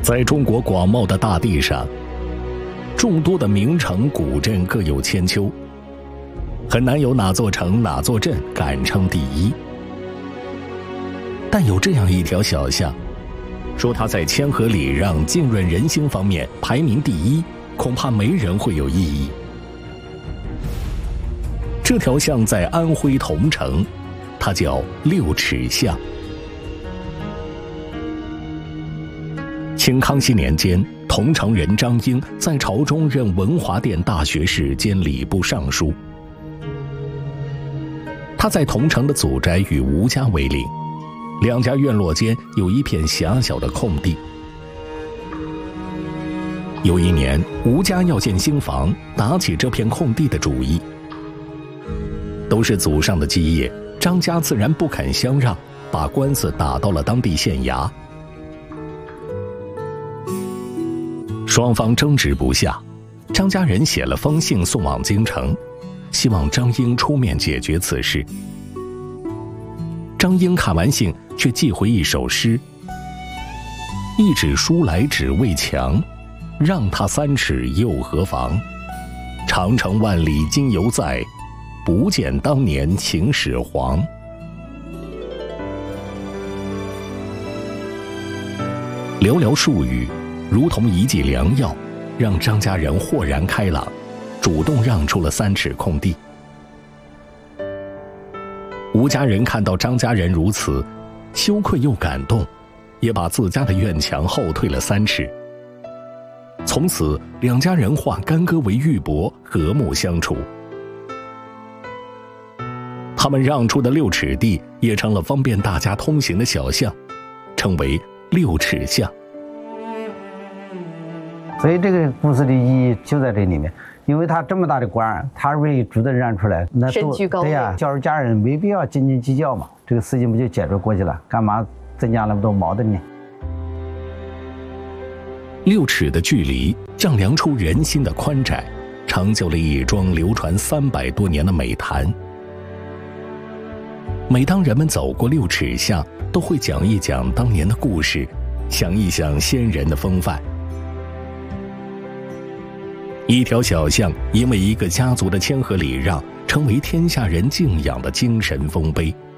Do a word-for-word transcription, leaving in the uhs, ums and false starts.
在中国广袤的大地上，众多的名城古镇各有千秋，很难有哪座城哪座镇敢称第一。但有这样一条小巷，说它在谦和礼让、浸润人心方面排名第一，恐怕没人会有异议。这条巷在安徽桐城，它叫六尺巷。清康熙年间，桐城人张英在朝中任文华殿大学士兼礼部尚书。他在桐城的祖宅与吴家为邻，两家院落间有一片狭小的空地。有一年，吴家要建新房，打起这片空地的主意。都是祖上的基业，张家自然不肯相让，把官司打到了当地县衙。双方争执不下，张家人写了封信送往京城，希望张英出面解决此事。张英看完信，却寄回一首诗：一纸书来只为墙，让他三尺又何妨？长城万里今犹在，不见当年秦始皇。寥寥数语，如同一剂良药，让张家人豁然开朗，主动让出了三尺空地。吴家人看到张家人如此，羞愧又感动，也把自家的院墙后退了三尺。从此，两家人化干戈为玉帛，和睦相处。他们让出的六尺地，也成了方便大家通行的小巷，称为六尺巷。 所以这个故事的意义就在这里面，因为他这么大的官，他为主子让出来，那身居高位， 对呀，教育家人没必要斤斤计较嘛，这个事情不就解决过去了？干嘛增加那么多矛盾呢？ 六尺的距离，丈量出人心的宽窄，成就了一桩流传三百多年的美谈。每当人们走过六尺巷，都会讲一讲当年的故事，想一想先人的风范。一条小巷因为一个家族的谦和礼让，成为天下人敬仰的精神丰碑。